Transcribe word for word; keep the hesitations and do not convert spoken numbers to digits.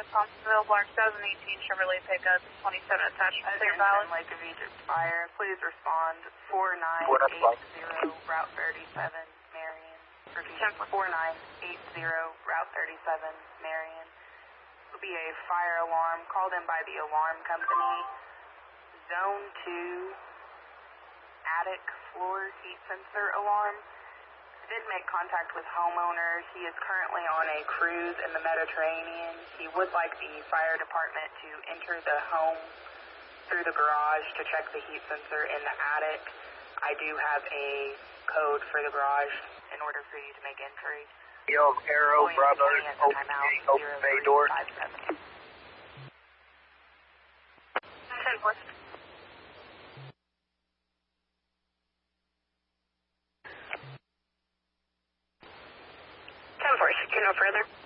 Thompsonville, Black two thousand eighteen Chevrolet pickup, twenty-seven attached to Clear Valley. Lake of Egypt fire. Please respond four nine eight zero, Route thirty-seven, Marion. Repeat, four nine eight zero, Route thirty-seven, Marion. Will be a fire alarm called in by the alarm company. Zone two, attic floor heat sensor alarm. Did make contact with homeowners. He is currently on a cruise in the Mediterranean. He would like the fire department to enter the home through the garage to check the heat sensor in the attic. I do have a code for the garage in order for you to make entry. Yo, Arrow, Bravo, open, open bay door. ten four. ten four, secure no further.